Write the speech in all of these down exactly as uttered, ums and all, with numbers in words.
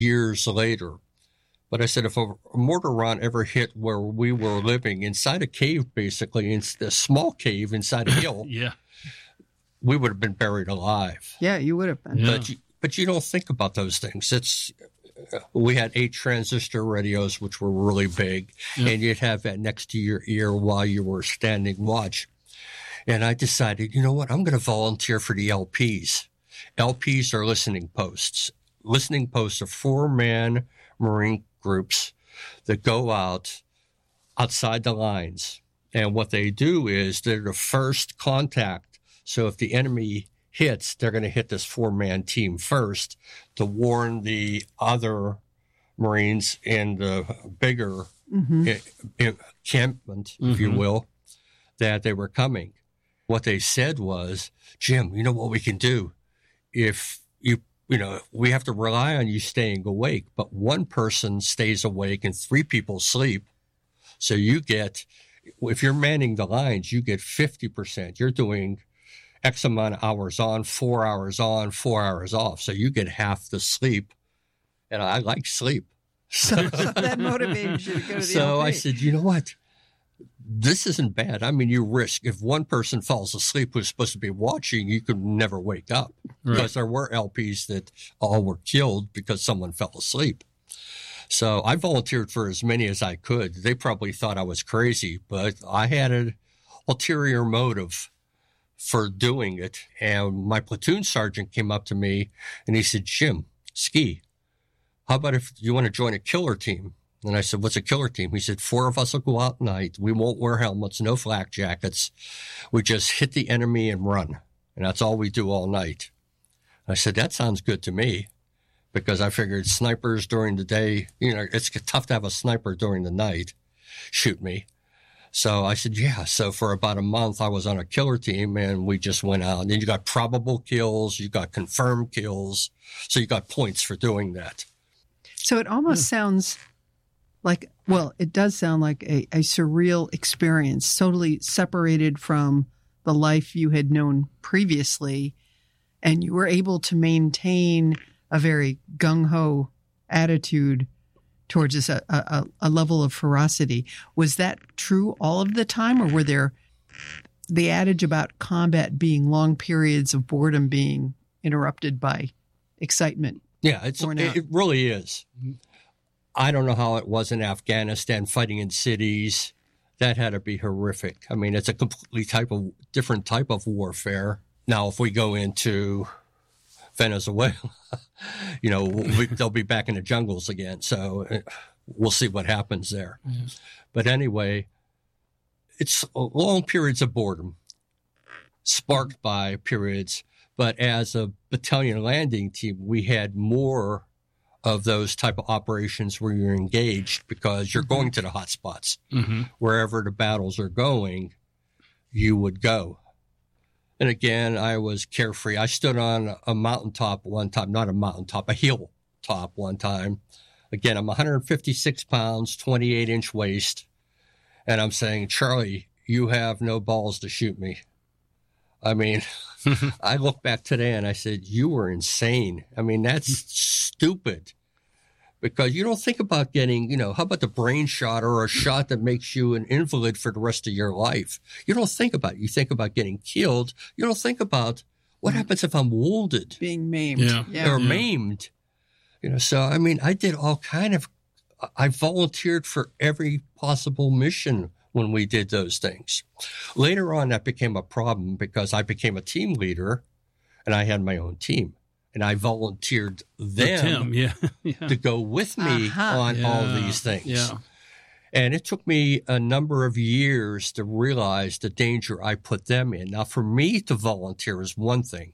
years later. But I said, if a mortar round ever hit where we were living, inside a cave, basically, in a small cave inside a hill, yeah, we would have been buried alive. Yeah, you would have been. Yeah. But you, but you don't think about those things. It's we had eight transistor radios, which were really big, Yeah. and you'd have that next to your ear while you were standing watch. And I decided, you know what? I'm going to volunteer for the L Ps. L Ps are listening posts. Listening posts are four-man Marine groups that go out outside the lines. And what they do is they're the first contact. So if the enemy hits, they're going to hit this four-man team first to warn the other Marines in the bigger Mm-hmm. encampment, if you Mhm. will, that they were coming. What they said was, Jim, you know what we can do? If you, you know, we have to rely on you staying awake, but one person stays awake and three people sleep. So you get, if you're manning the lines, you get fifty percent. You're doing X amount of hours on, four hours on, four hours off. So you get half the sleep. And I like sleep. So, so that motivated you to go to the So L P. I said, you know what? This isn't bad. I mean, you risk if one person falls asleep who's supposed to be watching, you could never wake up. Right. Because there were L Ps that all were killed because someone fell asleep. So I volunteered for as many as I could. They probably thought I was crazy, but I had an ulterior motive for doing it. And my platoon sergeant came up to me and he said, Jim, Ski, how about if you want to join a killer team? And I said, what's a killer team? He said, four of us will go out at night. We won't wear helmets, no flak jackets. We just hit the enemy and run. And that's all we do all night. I said, that sounds good to me, because I figured snipers during the day, you know, it's tough to have a sniper during the night shoot me. So I said, yeah. So for about a month, I was on a killer team and we just went out. And then you got probable kills, you got confirmed kills. So you got points for doing that. So it almost sounds like, well, it does sound like a, a surreal experience, totally separated from the life you had known previously. And you were able to maintain a very gung-ho attitude towards this, a, a, a level of ferocity. Was that true all of the time, or were there the adage about combat being long periods of boredom being interrupted by excitement? Yeah, it's, Or it, not? it really is. I don't know how it was in Afghanistan, fighting in cities. That had to be horrific. I mean, it's a completely type of different type of warfare. Now, if we go into Venezuela, you know, we, they'll be back in the jungles again. So uh, we'll see what happens there. Yes. But anyway, it's long periods of boredom, sparked by periods. But as a battalion landing team, we had more of those type of operations where you're engaged, because you're going to the hot spots. Mm-hmm. Wherever the battles are going, you would go. And again, I was carefree. I stood on a mountaintop one time, not a mountaintop, a hilltop one time. Again, I'm one hundred fifty-six pounds, twenty-eight inch waist. And I'm saying, Charlie, you have no balls to shoot me. I mean, I look back today and I said, you were insane. I mean, that's stupid, because you don't think about getting, you know, how about the brain shot or a shot that makes you an invalid for the rest of your life? You don't think about it. You think about getting killed. You don't think about what happens if I'm wounded Being maimed. Yeah. or Yeah. maimed. You know, so, I mean, I did all kind of, I volunteered for every possible mission when we did those things. Later on, that became a problem because I became a team leader and I had my own team, and I volunteered them Tim, yeah. yeah. to go with me Uh-huh. on all Yeah. these things. Yeah. And it took me a number of years to realize the danger I put them in. Now, for me to volunteer is one thing,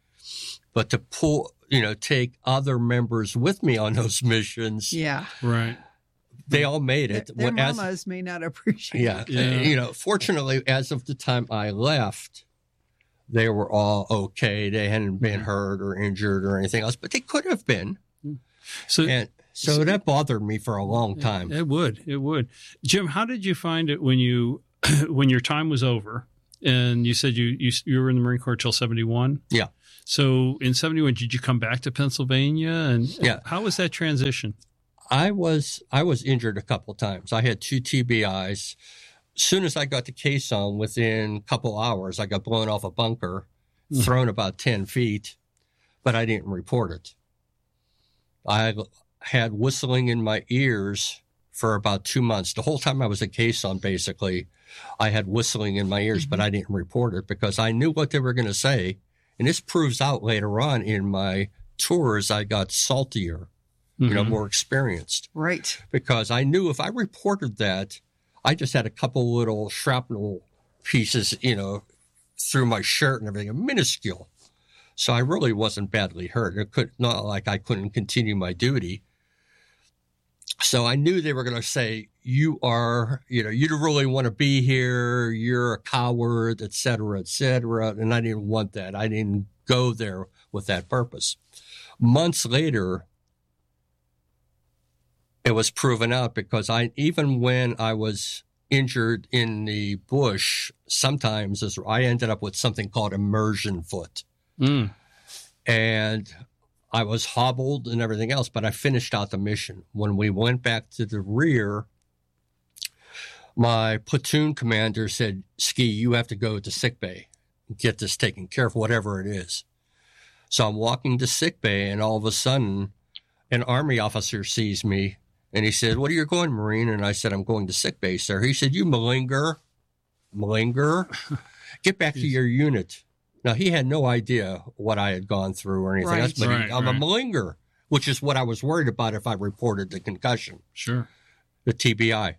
but to pull, you know, take other members with me on those missions, Yeah. Right. they all made Their, it. their When- as- mamas may not appreciate yeah, it. Yeah. You know, fortunately, as of the time I left, they were all okay. They hadn't been hurt or injured or anything else, but they could have been. So And so that bothered me for a long time. it would. It would. Jim, how did you find it when you when your time was over and you said you you, you were in the Marine Corps till seventy-one? Yeah. So in seventy-one, did you come back to Pennsylvania? And Yeah. how was that transition? I was I was injured a couple of times. I had two T B Is. As soon as I got to Quezon, within a couple hours, I got blown off a bunker, mm. thrown about ten feet, but I didn't report it. I had whistling in my ears for about two months. The whole time I was at Quezon, basically, I had whistling in my ears, mm-hmm. but I didn't report it because I knew what they were going to say. And this proves out later on in my tours, I got saltier, mm-hmm. you know, more experienced. Right. Because I knew if I reported that, I just had a couple little shrapnel pieces, you know, through my shirt and everything, minuscule. So I really wasn't badly hurt. It could not like I couldn't continue my duty. So I knew they were going to say, you are, you know, you don't really want to be here. You're a coward, et cetera, et cetera. And I didn't want that. I didn't go there with that purpose. Months later, it was proven out because I, even when I was injured in the bush, sometimes as I ended up with something called immersion foot. Mm. And I was hobbled and everything else, but I finished out the mission. When we went back to the rear, my platoon commander said, Ski, you have to go to sickbay and get this taken care of, whatever it is. So I'm walking to sickbay, and all of a sudden, an Army officer sees me, and he said, "What are you going, Marine?" And I said, "I'm going to sickbay, sir." He said, "You malinger, malinger, get back to your unit." Now, he had no idea what I had gone through or anything right. else, but right, he, I'm right. a malinger, which is what I was worried about if I reported the concussion. Sure. The T B I.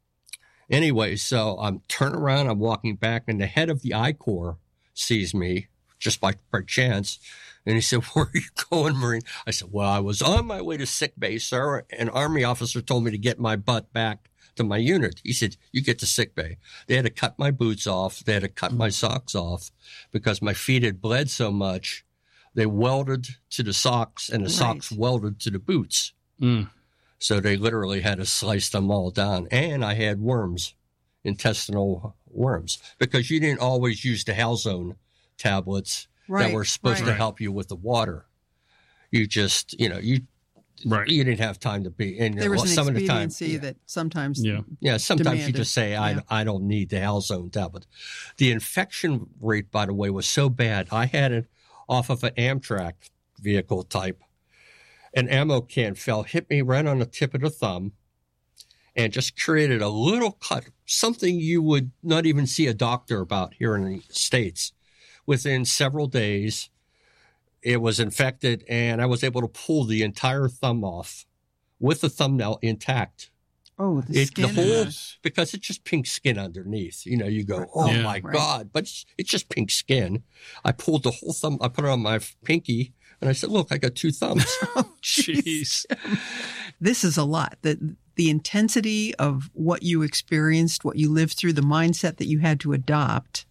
Anyway, so I'm turning around, I'm walking back, and the head of the I Corps sees me, just by, by chance, and he said, "Where are you going, Marine?" I said, "Well, I was on my way to sickbay, sir. An Army officer told me to get my butt back to my unit." He said, "You get to sickbay." They had to cut my boots off. They had to cut my socks off because my feet had bled so much. They welded to the socks, and the right. socks welded to the boots. Mm. So they literally had to slice them all down. And I had worms, intestinal worms, because you didn't always use the Halzone tablets right. that were supposed right. to help you with the water. You just, you know, you right. you didn't have time to be. And there was an some of the time, expediency yeah. that sometimes yeah, yeah sometimes demanded. you just say, I, yeah. I don't need the Halzone tablet. The infection rate, by the way, was so bad. I had it off of an Amtrak vehicle type. An ammo can fell, hit me right on the tip of the thumb, and just created a little cut, something you would not even see a doctor about here in the States. Within several days, it was infected, and I was able to pull the entire thumb off with the thumbnail intact. Oh, the It, skin. the whole, and because it's just pink skin underneath. You know, you go, oh, Yeah. my Right. God, but it's, it's just pink skin. I pulled the whole thumb, I put it on my pinky, and I said, "Look, I got two thumbs." Oh, jeez. This is a lot. The, the intensity of what you experienced, what you lived through, the mindset that you had to adopt.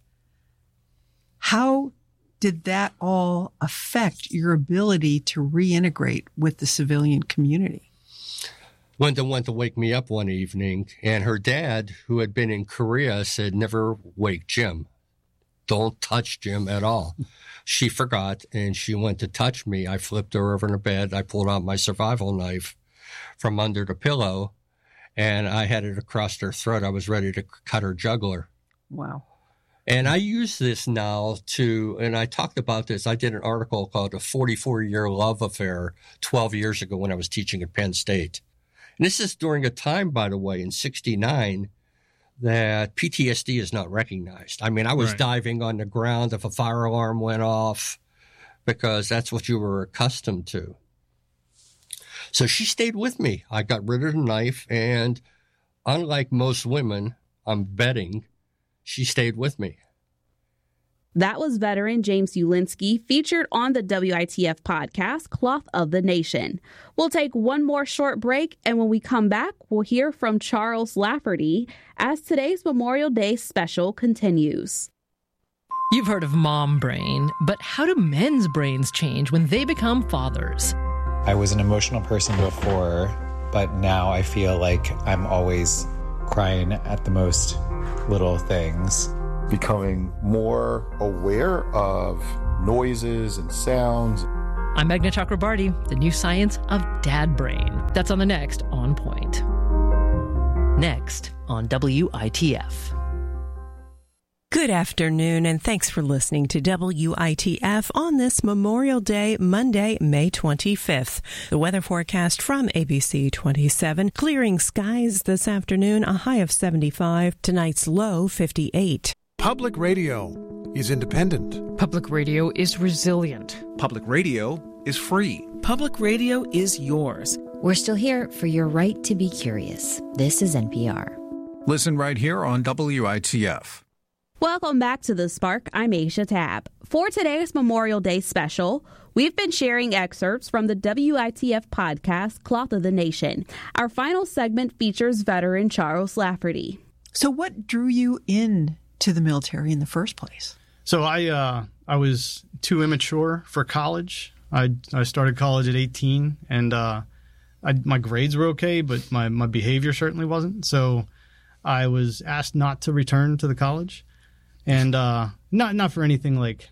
How did that all affect your ability to reintegrate with the civilian community? Linda went to wake me up one evening, and her dad, who had been in Korea, said, "Never wake Jim. Don't touch Jim at all." She forgot, and she went to touch me. I flipped her over in the bed. I pulled out my survival knife from under the pillow, and I had it across her throat. I was ready to cut her jugular. Wow. And I use this now to, and I talked about this. I did an article called "A forty-four year Love Affair" twelve years ago when I was teaching at Penn State. And this is during a time, by the way, in sixty-nine, that P T S D is not recognized. I mean, I was Right. diving on the ground if a fire alarm went off because that's what you were accustomed to. So she stayed with me. I got rid of the knife, and unlike most women, I'm betting, she stayed with me. That was veteran James Ulinski, featured on the W I T F podcast, Cloth of the Nation. We'll take one more short break, and when we come back, we'll hear from Charles Lafferty as today's Memorial Day special continues. You've heard of mom brain, but how do men's brains change when they become fathers? I was an emotional person before, but now I feel like I'm always crying at the most little things. Becoming more aware of noises and sounds. I'm Meghna Chakrabarty, the new science of dad brain. That's on the next On Point. Next on W I T F. Good afternoon, and thanks for listening to W I T F on this Memorial Day, Monday, May twenty-fifth. The weather forecast from A B C twenty-seven. Clearing skies this afternoon, a high of seventy-five. Tonight's low, fifty-eight. Public radio is independent. Public radio is resilient. Public radio is free. Public radio is yours. We're still here for your right to be curious. This is N P R. Listen right here on W I T F. Welcome back to The Spark. I'm Aisha Tabb. For today's Memorial Day special, we've been sharing excerpts from the W I T F podcast, Cloth of the Nation. Our final segment features veteran Charles Lafferty. So what drew you in to the military in the first place? So I uh, I was too immature for college. I I started college at eighteen, and uh, I, my grades were okay, but my, my behavior certainly wasn't. So I was asked not to return to the college. And uh, not not for anything like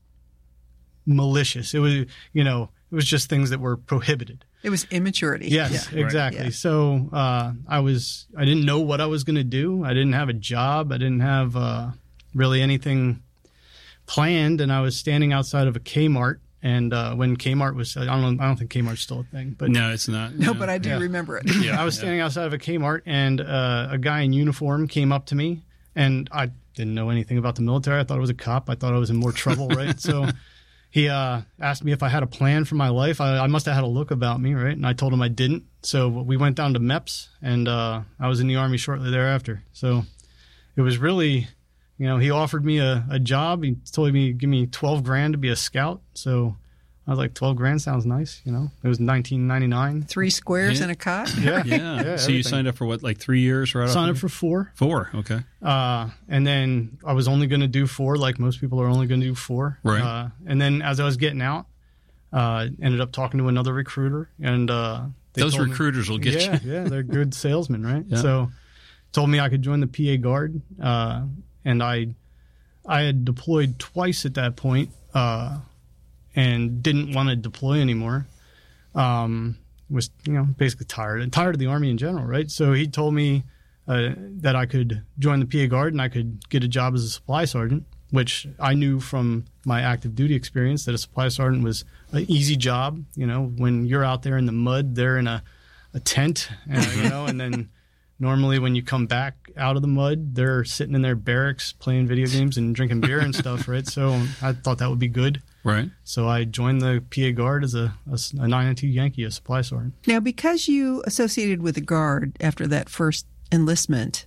malicious. It was, you know, it was just things that were prohibited. It was immaturity. Yes, yeah. exactly. Right. Yeah. So uh, I was, I didn't know what I was going to do. I didn't have a job. I didn't have uh, really anything planned. And I was standing outside of a Kmart. And uh, when Kmart was, I don't know, I don't think Kmart's still a thing. But no, it's not. No, no. but I do yeah. remember it. Yeah, I was standing yeah. outside of a Kmart, and uh, a guy in uniform came up to me, and I didn't know anything about the military. I thought I was a cop. I thought I was in more trouble, right? So he uh, asked me if I had a plan for my life. I, I must have had a look about me, right? And I told him I didn't. So we went down to MEPS, and uh, I was in the Army shortly thereafter. So it was really, you know, he offered me a, a job. He told me to give me twelve grand to be a scout. So I was like, twelve grand sounds nice, you know. It was nineteen ninety-nine. Three squares yeah. and a cot? Yeah. Yeah. yeah so everything. You signed up for what, like three years? Right? Signed up for four. Four, okay. Uh, and then I was only going to do four, like most people are only going to do four. Right. Uh, and then as I was getting out, uh, ended up talking to another recruiter. And uh, they those told recruiters me, will get yeah, you. Yeah, they're good salesmen, right? Yeah. So told me I could join the P A Guard. Uh, and I, I had deployed twice at that point. Uh, and didn't want to deploy anymore. Um, was, you know, basically tired and tired of the Army in general, right? So he told me uh, that I could join the P A Guard and I could get a job as a supply sergeant, which I knew from my active duty experience that a supply sergeant was an easy job. You know, when you're out there in the mud, they're in a, a tent, uh, you know, and then normally when you come back out of the mud, they're sitting in their barracks playing video games and drinking beer and stuff, right? So I thought that would be good. Right. So I joined the P A Guard as a, a, a nine oh two Yankee, a supply sergeant. Now, because you associated with the Guard after that first enlistment,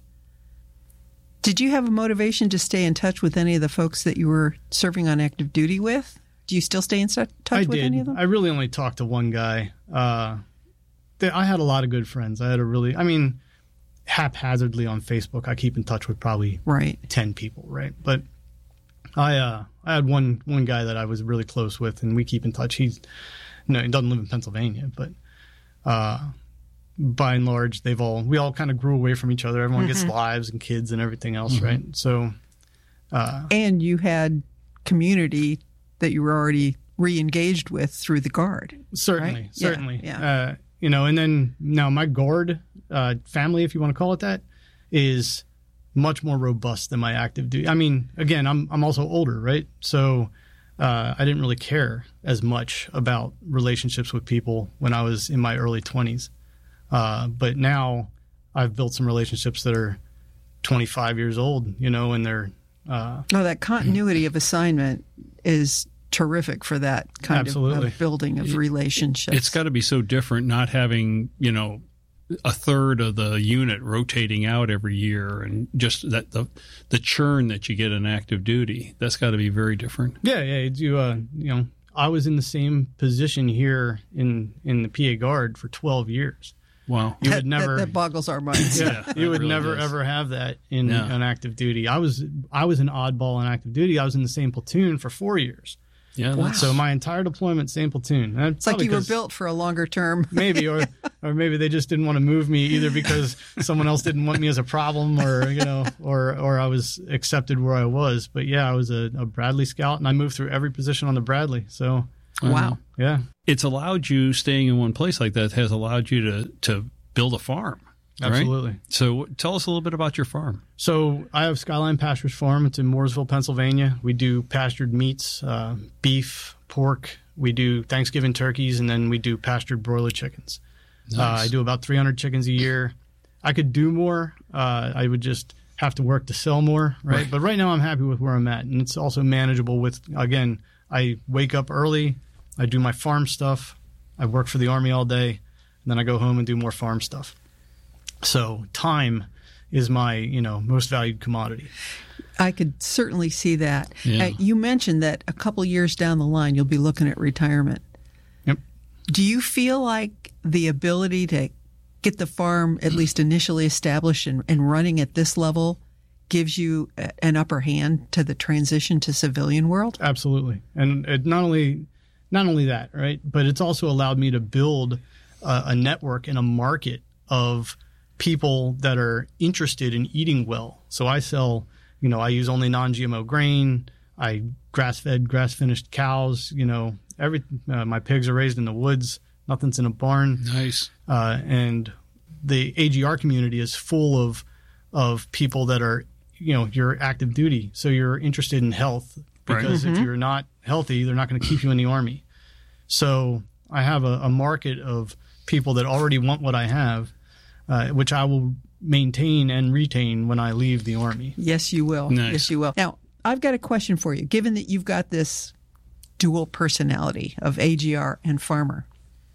did you have a motivation to stay in touch with any of the folks that you were serving on active duty with? Do you still stay in touch I with did. any of them? I really only talked to one guy. Uh, they, I had a lot of good friends. I had a really, I mean, haphazardly on Facebook, I keep in touch with probably right. ten people, right? But I uh, I had one one guy that I was really close with, and we keep in touch. He's no, he doesn't live in Pennsylvania, but uh, by and large, they've all we all kind of grew away from each other. Everyone mm-hmm. gets lives and kids and everything else, mm-hmm. right? So, uh, and you had community that you were already re-engaged with through the Guard. Certainly, right? certainly. Yeah, yeah. Uh, you know, and then now my Guard uh, family, if you want to call it that, is much more robust than my active duty. I mean, again, I'm I'm also older, right? So uh, I didn't really care as much about relationships with people when I was in my early twenties. Uh, but now I've built some relationships that are twenty-five years old, you know, and they're... Uh, oh, that continuity of assignment is terrific for that kind absolutely. of, of building of relationships. It's got to be so different not having, you know, a third of the unit rotating out every year, and just that the the churn that you get in active duty. That's got to be very different. Yeah, yeah. You uh, you know, I was in the same position here in in the P A Guard for twelve years. Wow, you that, would never that, that boggles our minds. Yeah, yeah you would really never does. ever have that in yeah. on active duty. I was I was an oddball on active duty. I was in the same platoon for four years. Yeah. Wow. So my entire deployment, same platoon. And It's like you were built for a longer term. maybe, or or maybe they just didn't want to move me either because someone else didn't want me as a problem, or you know, or or I was accepted where I was. But yeah, I was a, a Bradley scout, and I moved through every position on the Bradley. So wow, yeah, it's allowed you staying in one place like that has allowed you to to build a farm. Absolutely. Right? So tell us a little bit about your farm. So I have Skyline Pastures Farm. It's in Mooresville, Pennsylvania. We do pastured meats, uh, beef, pork. We do Thanksgiving turkeys, and then we do pastured broiler chickens. Nice. Uh, I do about three hundred chickens a year. I could do more. Uh, I would just have to work to sell more, right? right? But right now I'm happy with where I'm at, and it's also manageable with, again, I wake up early. I do my farm stuff. I work for the Army all day, and then I go home and do more farm stuff. So time is my, you know, most valued commodity. I could certainly see that. Yeah. Uh, you mentioned that a couple years down the line, you'll be looking at retirement. Yep. Do you feel like the ability to get the farm at least initially established and, and running at this level gives you a, an upper hand to the transition to civilian world? Absolutely. And it not only not only that, right, but it's also allowed me to build a, a network and a market of people that are interested in eating well. So I sell, you know, I use only non-G M O grain. I grass-fed, grass-finished cows. You know, every uh, my pigs are raised in the woods. Nothing's in a barn. Nice. Uh, and the A G R community is full of of people that are, you know, you're active duty, so you're interested in health. Because right. if mm-hmm. you're not healthy, they're not going to keep you in the Army. So I have a, a market of people that already want what I have. Uh, which I will maintain and retain when I leave the Army. Yes, you will. Nice. Yes, you will. Now, I've got a question for you. Given that you've got this dual personality of A G R and farmer,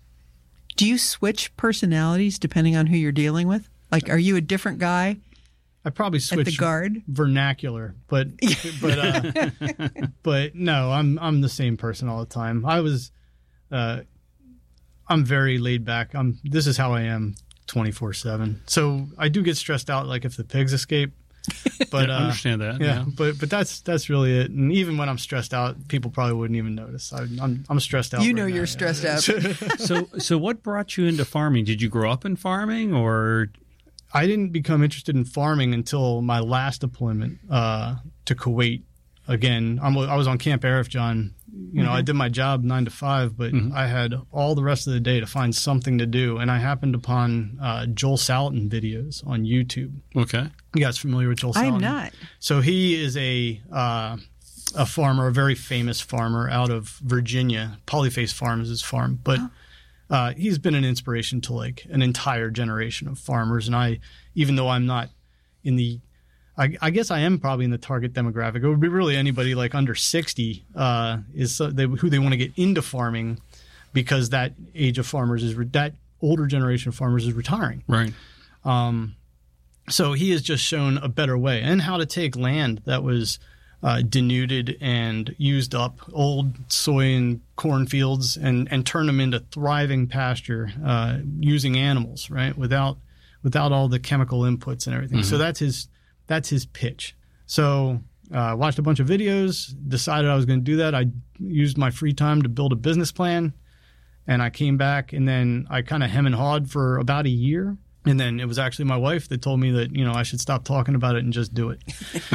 do you switch personalities depending on who you're dealing with? Like, are you a different guy? I probably switch at the guard vernacular, but but uh, but no, I'm I'm the same person all the time. I was, uh, I'm very laid back. I'm this is how I am. twenty-four seven. So I do get stressed out, like if the pigs escape. But yeah, I uh, understand that. Yeah, yeah, but but that's that's really it. And even when I'm stressed out, people probably wouldn't even notice. I, I'm I'm stressed out. You right know now, you're yeah. stressed out. so so what brought you into farming? Did you grow up in farming, or? I didn't become interested in farming until my last deployment uh, to Kuwait. Again, I'm, I was on Camp Arifjan. You know, mm-hmm. I did my job nine to five, but mm-hmm. I had all the rest of the day to find something to do. And I happened upon uh, Joel Salatin videos on YouTube. Okay. You guys familiar with Joel Salatin? I'm not. So he is a uh, a farmer, a very famous farmer out of Virginia. Polyface Farm is his farm. But oh. uh, he's been an inspiration to like an entire generation of farmers. And I, even though I'm not in the I, I guess I am probably in the target demographic. It would be really anybody like under sixty uh, is so they, who they want to get into farming, because that age of farmers is re- that older generation of farmers is retiring. Right. Um, so he has just shown a better way and how to take land that was uh, denuded and used up, old soy and corn fields, and and turn them into thriving pasture uh, using animals, right? Without without all the chemical inputs and everything. Mm-hmm. So that's his. That's his pitch. So I uh, watched a bunch of videos, decided I was going to do that. I used my free time to build a business plan, and I came back, and then I kind of hem and hawed for about a year. And then it was actually my wife that told me that, you know, I should stop talking about it and just do it.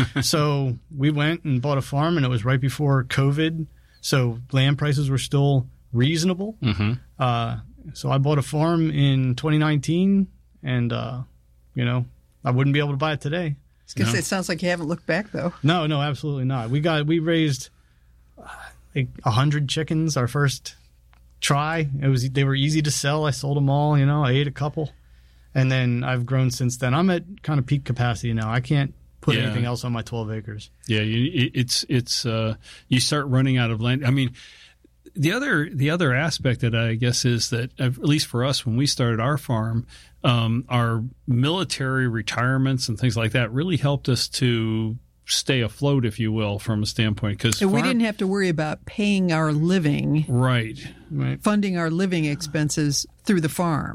So we went and bought a farm, and it was right before COVID. So land prices were still reasonable. Mm-hmm. Uh, so I bought a farm in twenty nineteen, and, uh, you know, I wouldn't be able to buy it today. I was gonna No. say, it sounds like you haven't looked back, though. No, no, absolutely not. We got we raised uh, like a hundred chickens our first try. It was they were easy to sell. I sold them all. You know, I ate a couple, and then I've grown since then. I'm at kind of peak capacity now. I can't put Yeah. anything else on my twelve acres. Yeah, you, it- it's it's uh, you start running out of land. I mean, the other the other aspect that I guess is that, at least for us, when we started our farm, um, our military retirements and things like that really helped us to stay afloat, if you will, from a standpoint. Because And we didn't have to worry about paying our living, right, Right. funding our living expenses through the farm.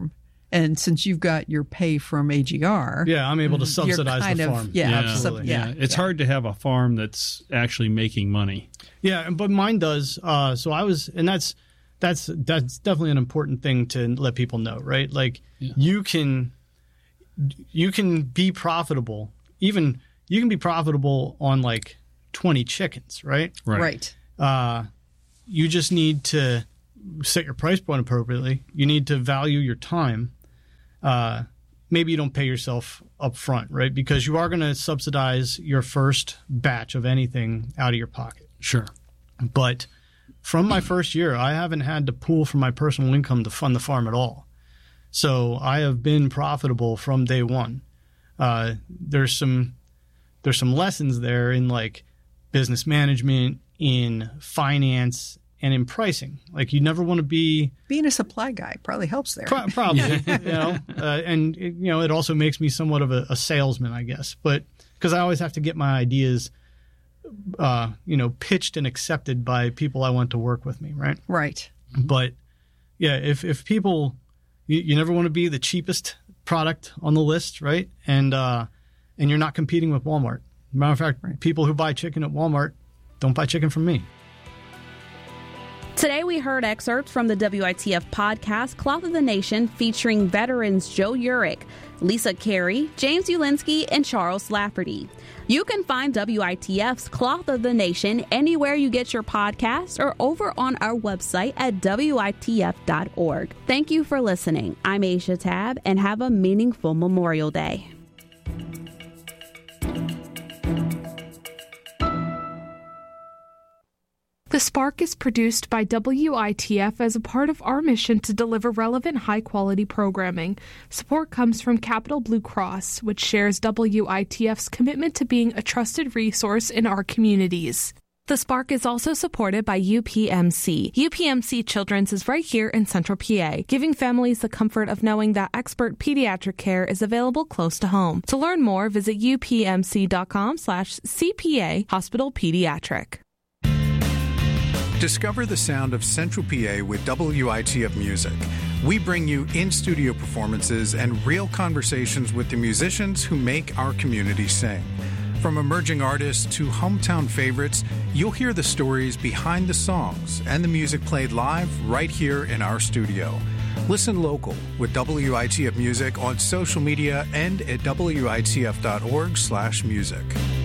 And since you've got your pay from A G R, yeah, I'm able to subsidize kind the of, farm. Yeah, yeah, absolutely. yeah. yeah. It's yeah. hard to have a farm that's actually making money. Yeah, but mine does. Uh, so I was, and that's that's that's definitely an important thing to let people know, right? Like yeah. you can you can be profitable, even you can be profitable on like twenty chickens, right? Right. Right. Uh, you just need to set your price point appropriately. You need to value your time. Uh, maybe you don't pay yourself up front, right? Because you are going to subsidize your first batch of anything out of your pocket. Sure. But from my first year, I haven't had to pool from my personal income to fund the farm at all. So I have been profitable from day one. Uh, there's some there's some lessons there in like business management, in finance, and in pricing. Like you never want to be being a supply guy probably helps there. Pro- probably, you know, uh, and it, you know it also makes me somewhat of a, a salesman, I guess. But because I always have to get my ideas, uh, you know, pitched and accepted by people I want to work with me, right? Right. But yeah, if if people, you, you never want to be the cheapest product on the list, right? And uh, and you're not competing with Walmart. Matter of fact, right. people who buy chicken at Walmart don't buy chicken from me. Today we heard excerpts from the W I T F podcast Cloth of the Nation featuring veterans Joe Urich, Lisa Carey, James Ulinski, and Charles Lafferty. You can find W I T F's Cloth of the Nation anywhere you get your podcasts or over on our website at W I T F dot org. Thank you for listening. I'm Asia Tab, and have a meaningful Memorial Day. The Spark is produced by W I T F as a part of our mission to deliver relevant, high-quality programming. Support comes from Capital Blue Cross, which shares W I T F's commitment to being a trusted resource in our communities. The Spark is also supported by U P M C. U P M C Children's is right here in Central P A, giving families the comfort of knowing that expert pediatric care is available close to home. To learn more, visit upmc.com slash CPA Hospital Pediatric. Discover the sound of Central P A with W I T F Music. We bring you in-studio performances and real conversations with the musicians who make our community sing. From emerging artists to hometown favorites, you'll hear the stories behind the songs and the music played live right here in our studio. Listen local with W I T F Music on social media and at W I T F dot org slash music.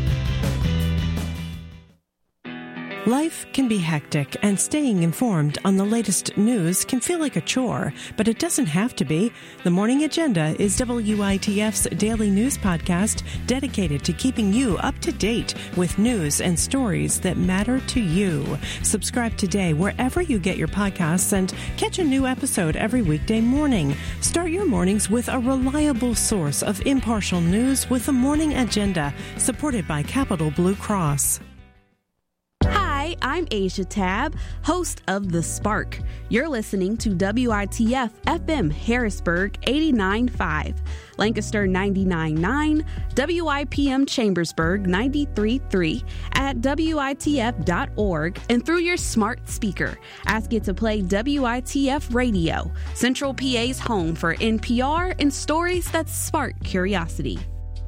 Life can be hectic, and staying informed on the latest news can feel like a chore, but it doesn't have to be. The Morning Agenda is W I T F's daily news podcast dedicated to keeping you up to date with news and stories that matter to you. Subscribe today wherever you get your podcasts and catch a new episode every weekday morning. Start your mornings with a reliable source of impartial news with the Morning Agenda, supported by Capital Blue Cross. Hi, I'm Asia Tab, host of The Spark. You're listening to W I T F F M Harrisburg eighty-nine point five, Lancaster ninety-nine point nine, W I P M Chambersburg ninety-three point three, at W I T F dot org, and through your smart speaker. Ask it to play W I T F Radio, Central P A's home for N P R and stories that spark curiosity.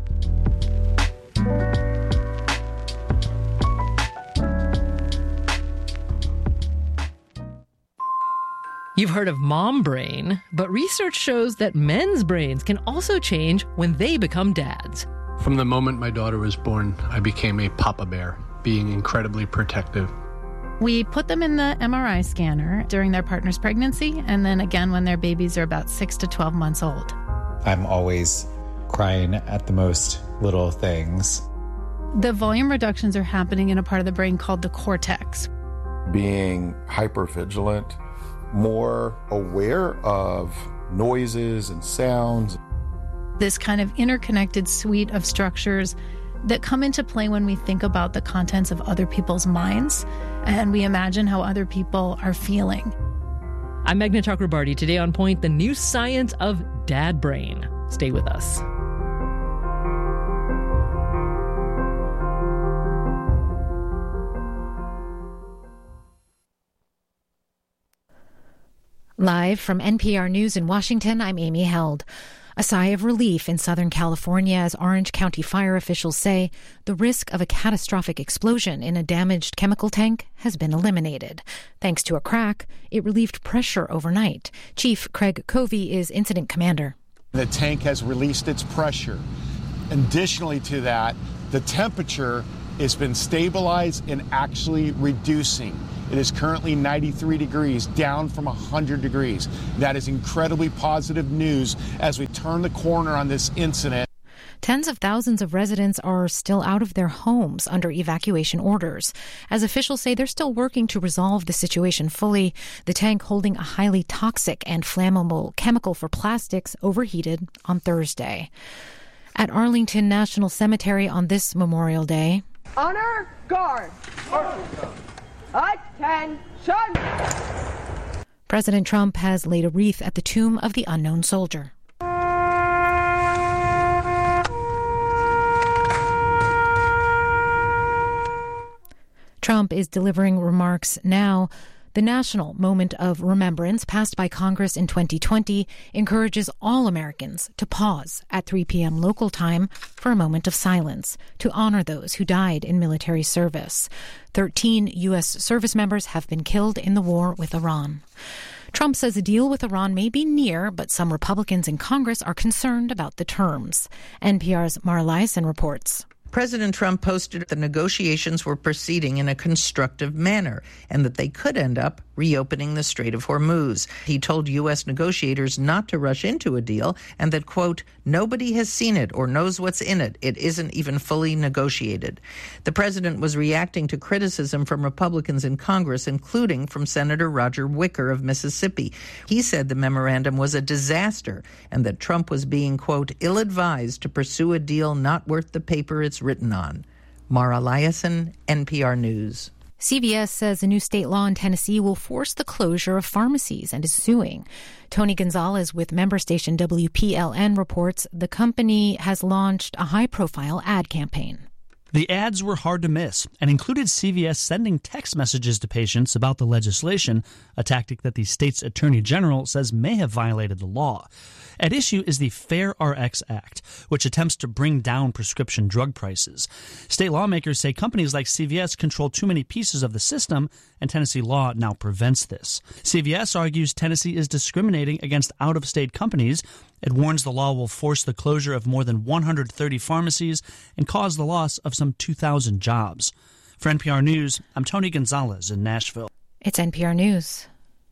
You've heard of mom brain, but research shows that men's brains can also change when they become dads. From the moment my daughter was born, I became a papa bear, being incredibly protective. We put them in the M R I scanner during their partner's pregnancy, and then again when their babies are about six to twelve months old. I'm always crying at the most little things. The volume reductions are happening in a part of the brain called the cortex. Being hypervigilant, more aware of noises and sounds. This kind of interconnected suite of structures that come into play when we think about the contents of other people's minds and we imagine how other people are feeling. I'm Meghna Chakrabarty. Today on Point, the new science of dad brain. Stay with us. Live from N P R News in Washington, I'm Amy Held. A sigh of relief in Southern California as Orange County fire officials say the risk of a catastrophic explosion in a damaged chemical tank has been eliminated. Thanks to a crack, it relieved pressure overnight. Chief Craig Covey is incident commander. The tank has released its pressure. Additionally to that, the temperature has been stabilized and actually reducing. It is currently ninety-three degrees, down from one hundred degrees. That is incredibly positive news as we turn the corner on this incident. Tens of thousands of residents are still out of their homes under evacuation orders. As officials say, they're still working to resolve the situation fully. The tank holding a highly toxic and flammable chemical for plastics overheated on Thursday. At Arlington National Cemetery on this Memorial Day. Honor guard. Attention! President Trump has laid a wreath at the tomb of the unknown soldier. Trump is delivering remarks now. The national moment of remembrance passed by Congress in twenty twenty encourages all Americans to pause at three p.m. local time for a moment of silence to honor those who died in military service. Thirteen U S service members have been killed in the war with Iran. Trump says a deal with Iran may be near, but some Republicans in Congress are concerned about the terms. N P R's Mara Liasson reports. President Trump posted that the negotiations were proceeding in a constructive manner and that they could end up reopening the Strait of Hormuz. He told U S negotiators not to rush into a deal and that, quote, nobody has seen it or knows what's in it. It isn't even fully negotiated. The president was reacting to criticism from Republicans in Congress, including from Senator Roger Wicker of Mississippi. He said the memorandum was a disaster and that Trump was being, quote, ill-advised to pursue a deal not worth the paper it's written on. Mara Liasson, N P R News. C V S says a new state law in Tennessee will force the closure of pharmacies and is suing. Tony Gonzalez with member station W P L N reports the company has launched a high-profile ad campaign. The ads were hard to miss and included C V S sending text messages to patients about the legislation, a tactic that the state's attorney general says may have violated the law. At issue is the Fair Rx Act, which attempts to bring down prescription drug prices. State lawmakers say companies like C V S control too many pieces of the system, and Tennessee law now prevents this. C V S argues Tennessee is discriminating against out-of-state companies. It warns the law will force the closure of more than one hundred thirty pharmacies and cause the loss of some two thousand jobs. For N P R News, I'm Tony Gonzalez in Nashville. It's N P R News.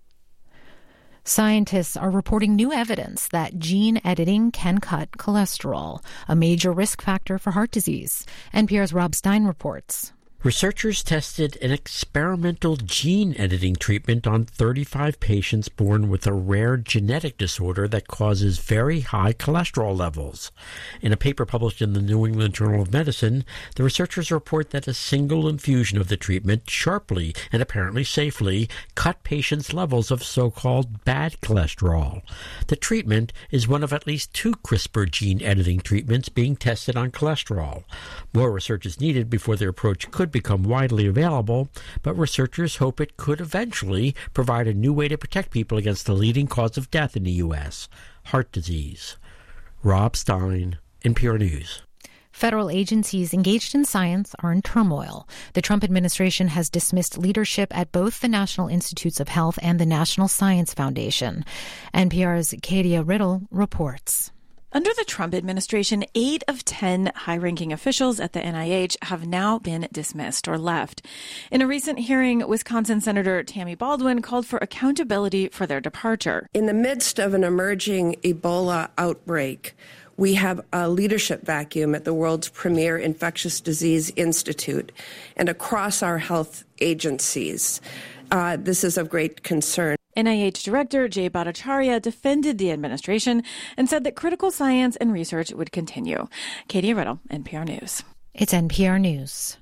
Scientists are reporting new evidence that gene editing can cut cholesterol, a major risk factor for heart disease. N P R's Rob Stein reports. Researchers tested an experimental gene editing treatment on thirty-five patients born with a rare genetic disorder that causes very high cholesterol levels. In a paper published in the New England Journal of Medicine, the researchers report that a single infusion of the treatment sharply and apparently safely cut patients' levels of so-called bad cholesterol. The treatment is one of at least two CRISPR gene editing treatments being tested on cholesterol. More research is needed before their approach could become widely available, but researchers hope it could eventually provide a new way to protect people against the leading cause of death in the U S, heart disease. Rob Stein, N P R News. Federal agencies engaged in science are in turmoil. The Trump administration has dismissed leadership at both the National Institutes of Health and the National Science Foundation. N P R's Katia Riddle reports. Under the Trump administration, eight of ten high-ranking officials at the N I H have now been dismissed or left. In a recent hearing, Wisconsin Senator Tammy Baldwin called for accountability for their departure. In the midst of an emerging Ebola outbreak, we have a leadership vacuum at the world's premier infectious disease institute and across our health agencies. Uh, this is of great concern. N I H Director Jay Bhattacharya defended the administration and said that critical science and research would continue. Katie Riddle, N P R News. It's N P R News.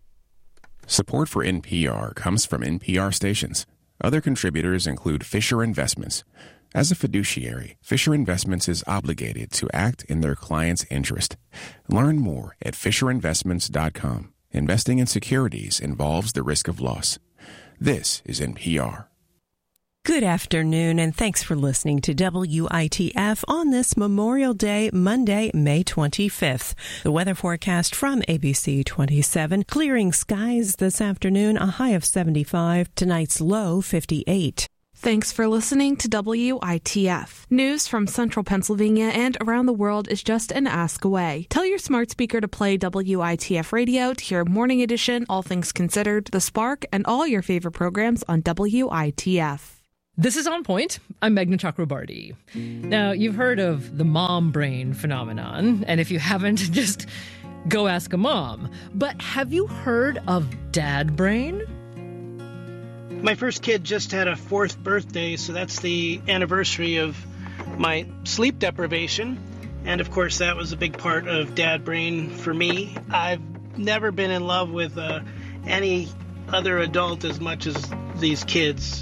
Support for N P R comes from N P R stations. Other contributors include Fisher Investments. As a fiduciary, Fisher Investments is obligated to act in their client's interest. Learn more at fisher investments dot com. Investing in securities involves the risk of loss. This is N P R. Good afternoon, and thanks for listening to W I T F on this Memorial Day, Monday, May twenty-fifth. The weather forecast from A B C twenty-seven. Clearing skies this afternoon, a high of seventy-five. Tonight's low, fifty-eight. Thanks for listening to W I T F. News from central Pennsylvania and around the world is just an ask away. Tell your smart speaker to play W I T F radio to hear Morning Edition, All Things Considered, The Spark, and all your favorite programs on W I T F. This is On Point. I'm Meghna Chakrabarti. Now, you've heard of the mom brain phenomenon, and if you haven't, just go ask a mom. But have you heard of dad brain? My first kid just had a fourth birthday, so that's the anniversary of my sleep deprivation. And of course, that was a big part of dad brain for me. I've never been in love with uh, any other adult as much as these kids.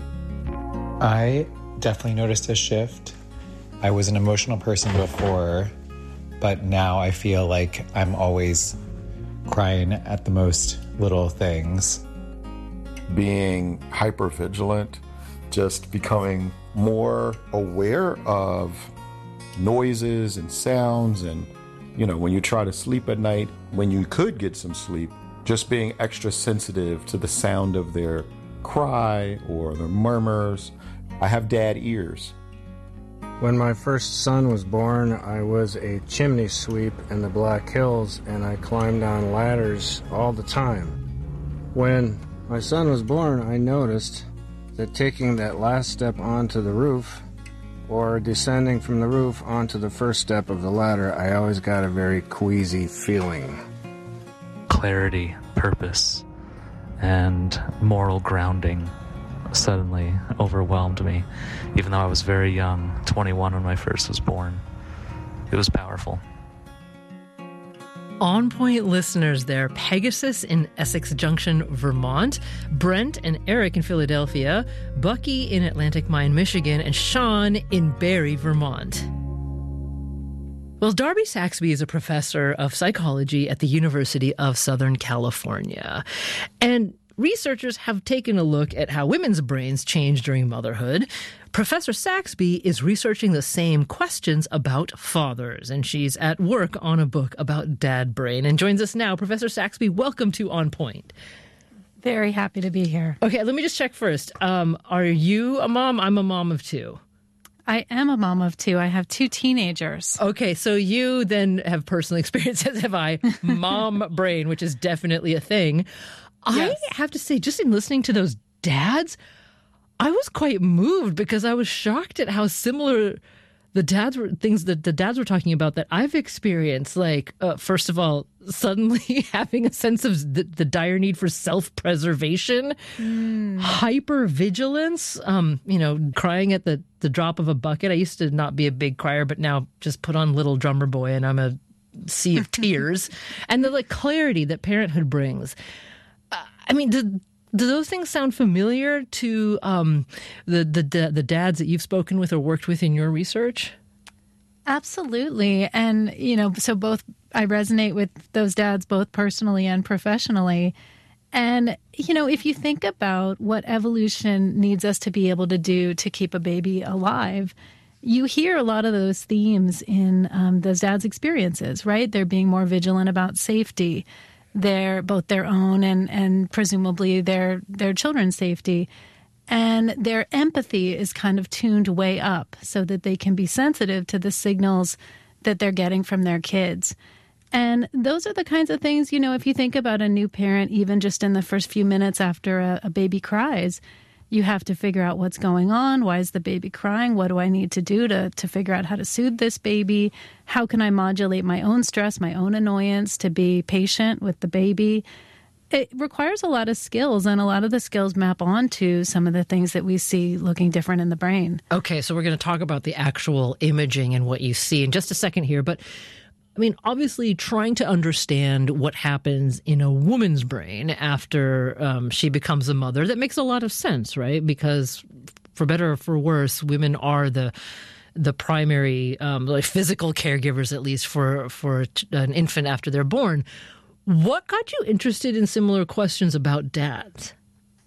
I definitely noticed a shift. I was an emotional person before, but now I feel like I'm always crying at the most little things. Being hypervigilant, just becoming more aware of noises and sounds, and, you know, when you try to sleep at night, when you could get some sleep, just being extra sensitive to the sound of their cry or their murmurs. I have dad ears. When my first son was born, I was a chimney sweep in the Black Hills, and I climbed on ladders all the time. When my son was born, I noticed that taking that last step onto the roof or descending from the roof onto the first step of the ladder, I always got a very queasy feeling. Clarity, purpose, and moral grounding suddenly overwhelmed me, even though I was very young, twenty-one when my first was born. It was powerful. On Point listeners there, Pegasus in Essex Junction, Vermont, Brent and Eric in Philadelphia, Bucky in Atlantic Mine, Michigan, and Sean in Barrie, Vermont. Well, Darby Saxby is a professor of psychology at the University of Southern California. And researchers have taken a look at how women's brains change during motherhood. Professor Saxby is researching the same questions about fathers, and she's at work on a book about dad brain and joins us now. Professor Saxby, welcome to On Point. Very happy to be here. Okay, let me just check first. Um, are you a mom? I'm a mom of two. I am a mom of two. I have two teenagers. Okay, so you then have personal experience, as have I, mom brain, which is definitely a thing. Yes. I have to say, just in listening to those dads, I was quite moved because I was shocked at how similar the dads were, things that the dads were talking about that I've experienced. Like, uh, first of all, suddenly having a sense of the, the dire need for self-preservation, mm. hyper-vigilance, um, you know, crying at the, the drop of a bucket. I used to not be a big crier, but now just put on Little Drummer Boy and I'm a sea of tears. And the like clarity that parenthood brings. I mean, do, do those things sound familiar to um, the, the the dads that you've spoken with or worked with in your research? Absolutely. And, you know, so both I resonate with those dads both personally and professionally. And, you know, if you think about what evolution needs us to be able to do to keep a baby alive, you hear a lot of those themes in um, those dads' experiences, right? They're being more vigilant about safety. Their both their own and, and presumably their their children's safety. And their empathy is kind of tuned way up so that they can be sensitive to the signals that they're getting from their kids. And those are the kinds of things, you know, if you think about a new parent, even just in the first few minutes after a, a baby cries, you have to figure out what's going on. Why is the baby crying? What do I need to do to, to figure out how to soothe this baby? How can I modulate my own stress, my own annoyance to be patient with the baby? It requires a lot of skills, and a lot of the skills map onto some of the things that we see looking different in the brain. Okay, so we're going to talk about the actual imaging and what you see in just a second here, but I mean, obviously trying to understand what happens in a woman's brain after um, she becomes a mother, that makes a lot of sense, right? Because for better or for worse, women are the the primary um, like physical caregivers, at least for, for an infant after they're born. What got you interested in similar questions about dads?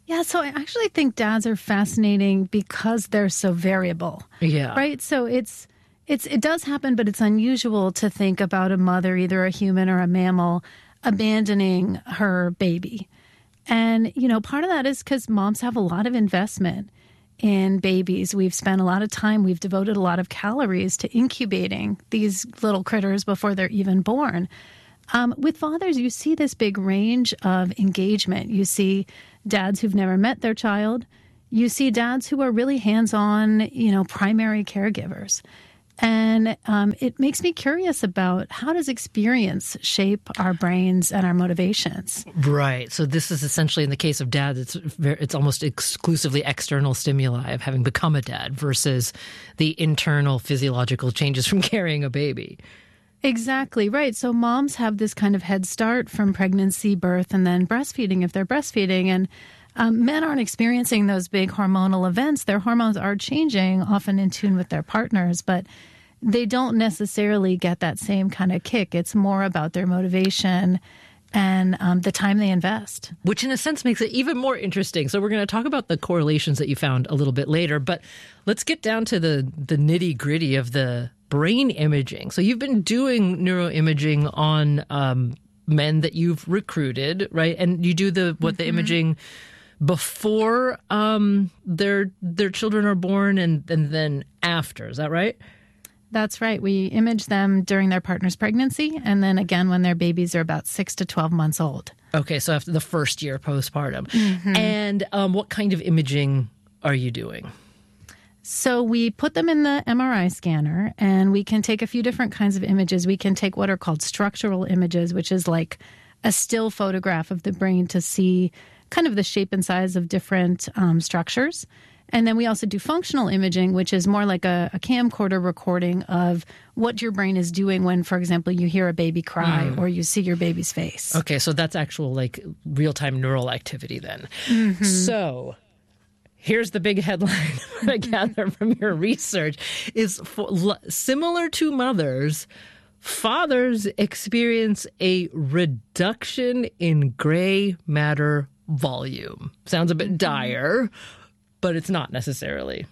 Yeah, so I actually think dads are fascinating because they're so variable. Yeah. Right? So it's it's it does happen, but it's unusual to think about a mother, either a human or a mammal, abandoning her baby. And, you know, part of that is because moms have a lot of investment in babies. We've spent a lot of time, we've devoted a lot of calories to incubating these little critters before they're even born. Um, with fathers, you see this big range of engagement. You see dads who've never met their child. You see dads who are really hands-on, you know, primary caregivers. And um, it makes me curious about how does experience shape our brains and our motivations? Right. So this is essentially, in the case of dads, it's very, it's almost exclusively external stimuli of having become a dad versus the internal physiological changes from carrying a baby. Exactly, right. So moms have this kind of head start from pregnancy, birth, and then breastfeeding if they're breastfeeding. And um, men aren't experiencing those big hormonal events. Their hormones are changing, often in tune with their partners, but they don't necessarily get that same kind of kick. It's more about their motivation and um, the time they invest. Which in a sense makes it even more interesting. So we're going to talk about the correlations that you found a little bit later, but let's get down to the, the nitty gritty of the brain imaging. So you've been doing neuroimaging on um, men that you've recruited, right? And you do the what mm-hmm. the imaging before um, their their children are born and, and then after. Is that right? That's right. We image them during their partner's pregnancy and then again when their babies are about six to twelve months old. Okay, so after the first year postpartum. Mm-hmm. And um, what kind of imaging are you doing? So we put them in the M R I scanner and we can take a few different kinds of images. We can take what are called structural images, which is like a still photograph of the brain to see kind of the shape and size of different um, structures. And then we also do functional imaging, which is more like a, a camcorder recording of what your brain is doing when, for example, you hear a baby cry mm. or you see your baby's face. Okay, so that's actual like real-time neural activity then. Mm-hmm. So here's the big headline I gather from your research is for, similar to mothers, fathers experience a reduction in gray matter volume. Sounds a bit dire, but it's not necessarily.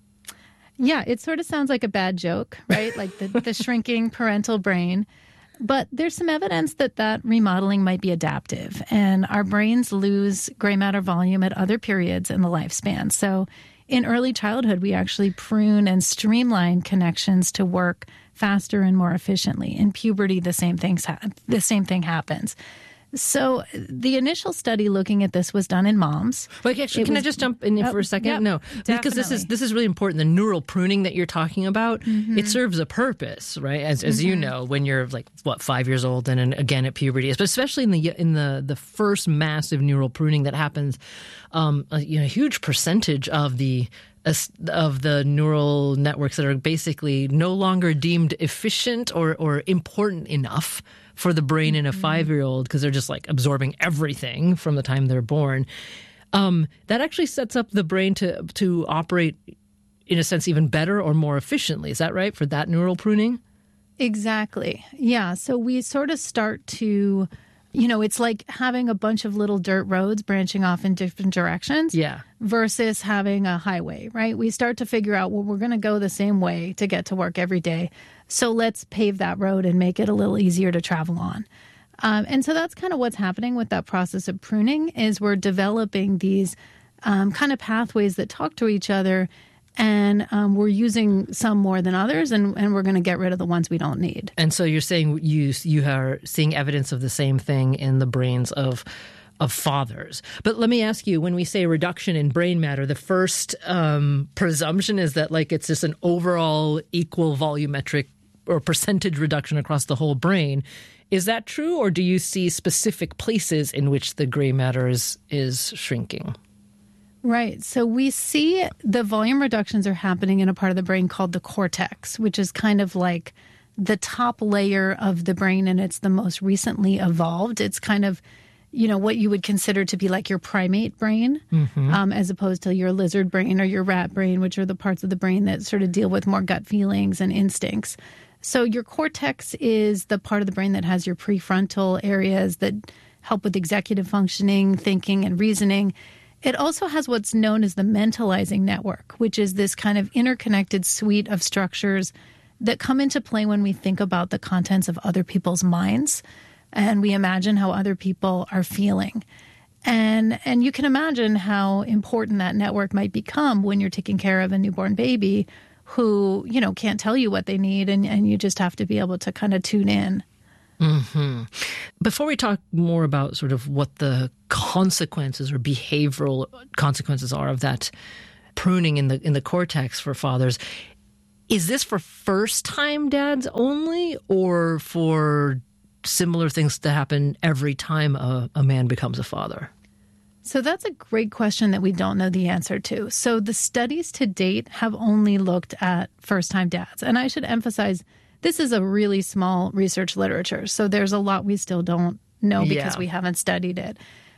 Yeah, it sort of sounds like a bad joke, right? Like the, the shrinking parental brain. But there's some evidence that that remodeling might be adaptive, and our brains lose gray matter volume at other periods in the lifespan. So in early childhood, we actually prune and streamline connections to work faster and more efficiently. In puberty, the same things ha- the same thing happens. So the initial study looking at this was done in moms. Well, actually, it can was, I just jump in uh, for a second? Yep, no, definitely. Because this is this is really important. The neural pruning that you're talking about, mm-hmm. it serves a purpose, right? As as mm-hmm. you know, when you're like what five years old and, and again at puberty, but especially in the in the the first massive neural pruning that happens, um, a, you know, a huge percentage of the of the neural networks that are basically no longer deemed efficient or or important enough for the brain in a five-year-old because they're just like absorbing everything from the time they're born. Um, that actually sets up the brain to to operate, in a sense, even better or more efficiently. Is that right, for that neural pruning? Exactly. Yeah. So we sort of start to, you know, it's like having a bunch of little dirt roads branching off in different directions. Yeah. Versus having a highway, right? We start to figure out, well, we're going to go the same way to get to work every day. So let's pave that road and make it a little easier to travel on. Um, and so that's kind of what's happening with that process of pruning is we're developing these um, kind of pathways that talk to each other. And um, we're using some more than others, and, and we're going to get rid of the ones we don't need. And so you're saying you you are seeing evidence of the same thing in the brains of of fathers. But let me ask you, when we say reduction in brain matter, the first um, presumption is that like it's just an overall equal volumetric or percentage reduction across the whole brain. Is that true, or do you see specific places in which the gray matter is is shrinking? Right. So we see the volume reductions are happening in a part of the brain called the cortex, which is kind of like the top layer of the brain, and it's the most recently evolved. It's kind of, you know, what you would consider to be like your primate brain, mm-hmm. um, as opposed to your lizard brain or your rat brain, which are the parts of the brain that sort of deal with more gut feelings and instincts. So your cortex is the part of the brain that has your prefrontal areas that help with executive functioning, thinking, and reasoning. It also has what's known as the mentalizing network, which is this kind of interconnected suite of structures that come into play when we think about the contents of other people's minds and we imagine how other people are feeling. And and you can imagine how important that network might become when you're taking care of a newborn baby who, you know, can't tell you what they need, and, and you just have to be able to kind of tune in. Mm-hmm. Before we talk more about sort of what the consequences or behavioral consequences are of that pruning in the in the cortex for fathers, is this for first-time dads only, or for similar things that happen every time a, a man becomes a father? So that's a great question that we don't know the answer to. So the studies to date have only looked at first-time dads. And I should emphasize, this is a really small research literature. So there's a lot we still don't know because Yeah. we haven't studied it.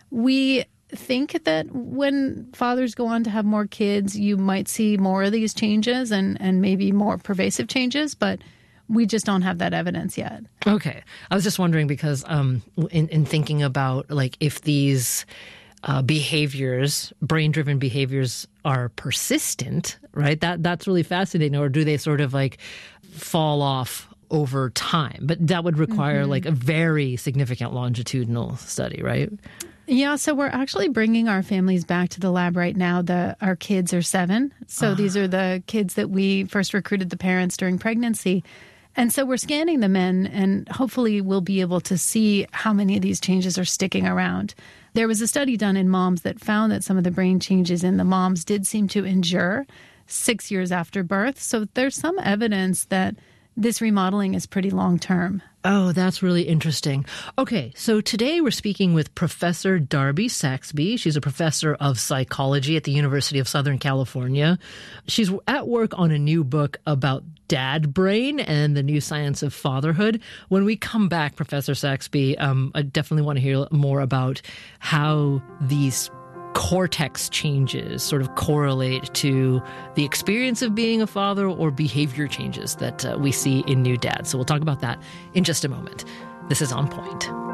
We think that when fathers go on to have more kids, you might see more of these changes and, and maybe more pervasive changes, but we just don't have that evidence yet. Okay. I was just wondering because um, in, in thinking about like if these uh, behaviors, brain-driven behaviors are persistent, right? That that's really fascinating. Or do they sort of like fall off over time? But that would require Mhm. like a very significant longitudinal study, right? Yeah, so we're actually bringing our families back to the lab right now. The our kids are seven. So Ah. these are the kids that we first recruited the parents during pregnancy. And so we're scanning the men, and hopefully we'll be able to see how many of these changes are sticking around. There was a study done in moms that found that some of the brain changes in the moms did seem to endure six years after birth. So there's some evidence that this remodeling is pretty long term. Oh, that's really interesting. Okay, so today we're speaking with Professor Darby Saxby. She's a professor of psychology at the University of Southern California. She's at work on a new book about dad brain and the new science of fatherhood. When we come back, Professor Saxby, um, I definitely want to hear more about how these cortex changes sort of correlate to the experience of being a father or behavior changes that uh, we see in new dads. So we'll talk about that in just a moment. This is On Point.